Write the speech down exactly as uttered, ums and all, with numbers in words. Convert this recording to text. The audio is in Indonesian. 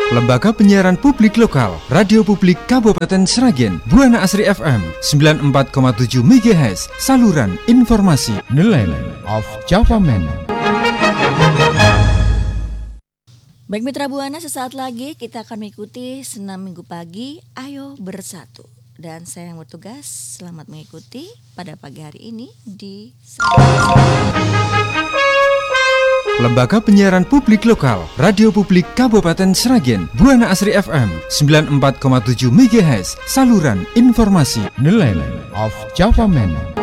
Lembaga Penyiaran Publik Lokal, Radio Publik Kabupaten Sragen, Buana Asri F M sembilan puluh empat koma tujuh megahertz, saluran informasi Nelayan of Java Man. Baik mitra Buana, sesaat lagi kita akan mengikuti senam minggu pagi Ayo Bersatu. Dan saya yang bertugas, selamat mengikuti pada pagi hari ini di Lembaga Penyiaran Publik Lokal, Radio Publik Kabupaten Sragen, Buana Asri F M sembilan puluh empat koma tujuh megahertz, saluran informasi Nelayan of Java Man.